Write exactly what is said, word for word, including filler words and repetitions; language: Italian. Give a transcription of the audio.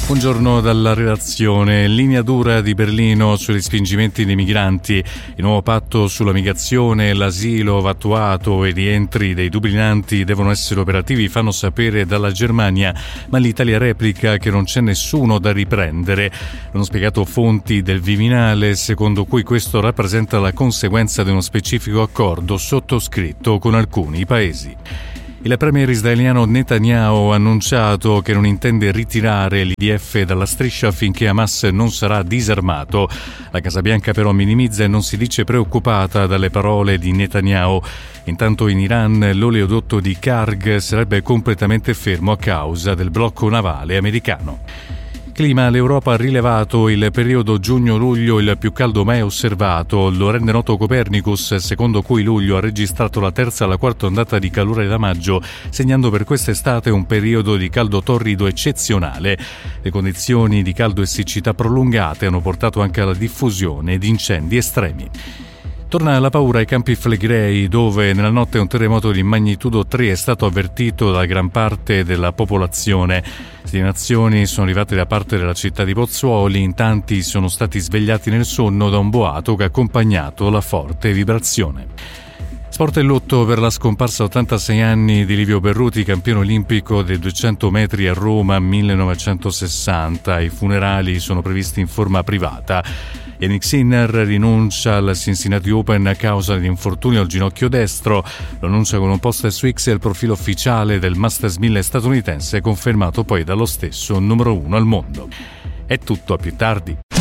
Buongiorno dalla redazione. Linea dura di Berlino sui respingimenti dei migranti. Il nuovo patto sulla migrazione, l'asilo va attuato e i rientri dei dublinanti devono essere operativi, fanno sapere dalla Germania, ma l'Italia replica che non c'è nessuno da riprendere. Hanno spiegato fonti del Viminale, secondo cui questo rappresenta la conseguenza di uno specifico accordo sottoscritto con alcuni paesi. Il premier israeliano Netanyahu ha annunciato che non intende ritirare l'I D F dalla striscia finché Hamas non sarà disarmato. La Casa Bianca però minimizza e non si dice preoccupata dalle parole di Netanyahu. Intanto in Iran l'oleodotto di Karg sarebbe completamente fermo a causa del blocco navale americano. Clima, l'Europa ha rilevato il periodo giugno-luglio il più caldo mai osservato. Lo rende noto Copernicus, secondo cui luglio ha registrato la terza alla quarta ondata di calore da maggio, segnando per quest'estate un periodo di caldo torrido eccezionale. Le condizioni di caldo e siccità prolungate hanno portato anche alla diffusione di incendi estremi. Torna la paura ai Campi Flegrei, dove nella notte un terremoto di magnitudo tre è stato avvertito da gran parte della popolazione. Segnalazioni sono arrivate da parte della città di Pozzuoli, in tanti sono stati svegliati nel sonno da un boato che ha accompagnato la forte vibrazione. Sport e lutto per la scomparsa a ottantasei anni di Livio Berruti, campione olimpico dei duecento metri a Roma millenovecentosessanta. I funerali sono previsti in forma privata. Yannick Sinner rinuncia al Cincinnati Open a causa di infortunio al ginocchio destro. Lo annuncia con un post su X il profilo ufficiale del Masters mille statunitense, confermato poi dallo stesso numero uno al mondo. È tutto, a più tardi.